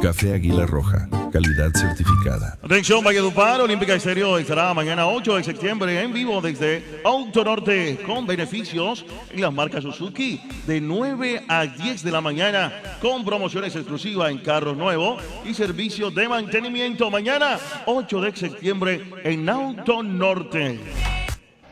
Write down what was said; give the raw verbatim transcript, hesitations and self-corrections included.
Café Águila Roja, calidad certificada. Atención, Valledupar, Olímpica Exterior estará mañana ocho de septiembre en vivo desde Auto Norte con beneficios en las marcas Suzuki de nueve a diez de la mañana con promociones exclusivas en carros nuevos y servicios de mantenimiento. Mañana ocho de septiembre en Auto Norte.